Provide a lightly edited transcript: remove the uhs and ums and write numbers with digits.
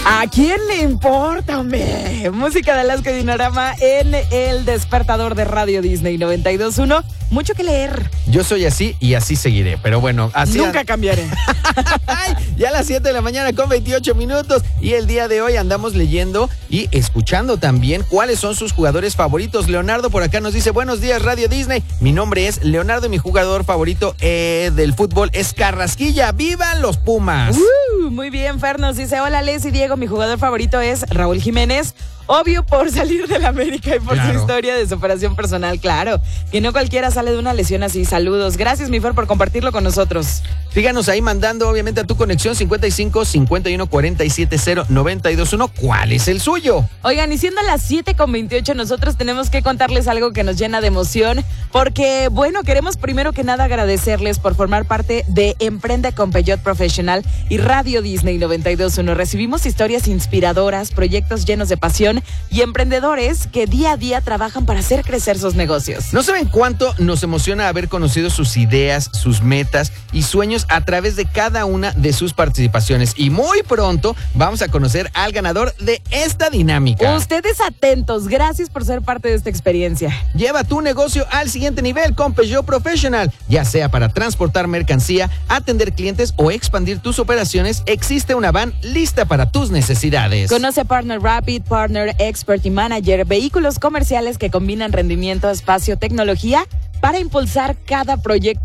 ¿A quién le importa, hombre? Música de Alaska y Dinarama en el despertador de Radio Disney 92.1. Mucho que leer. Yo soy así y así seguiré, pero bueno, así... Nunca cambiaré. Ay, ya a las 7 de la mañana con 28 minutos y el día de hoy andamos leyendo y escuchando también cuáles son sus jugadores favoritos. Leonardo por acá nos dice, buenos días Radio Disney, mi nombre es Leonardo y mi jugador favorito del fútbol es Carrasquilla. ¡Vivan los Pumas! Muy bien, Fer nos dice, hola Les y Diego, mi jugador favorito es Raúl Jiménez. Obvio por salir de la América y por su historia de superación personal, claro. Que no cualquiera sale de una lesión así. Saludos. Gracias, mi Fer, por compartirlo con nosotros. Síganos ahí mandando, obviamente, a tu conexión 55 51 47 0 921. ¿Cuál es el suyo? Oigan, y siendo las 7:28, nosotros tenemos que contarles algo que nos llena de emoción. Porque, bueno, queremos primero que nada agradecerles por formar parte de Emprende con Peugeot Profesional y Radio Disney 92.1. Recibimos historias inspiradoras, proyectos llenos de pasión y emprendedores que día a día trabajan para hacer crecer sus negocios. No saben cuánto nos emociona haber conocido sus ideas, sus metas y sueños a través de cada una de sus participaciones. Y muy pronto vamos a conocer al ganador de esta dinámica. Ustedes atentos, gracias por ser parte de esta experiencia. Lleva tu negocio al siguiente nivel con Peugeot Professional, ya sea para transportar mercancía, atender clientes o expandir tus operaciones, existe una van lista para tus necesidades. Conoce Partner Rapid, Partner Expert y Manager, vehículos comerciales que combinan rendimiento, espacio, tecnología para impulsar cada proyecto